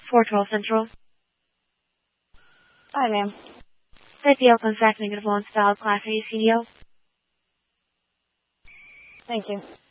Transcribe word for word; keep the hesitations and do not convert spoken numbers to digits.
four twelve Central. Hi, ma'am. Type the open stack negative one style class A C D O. Thank you.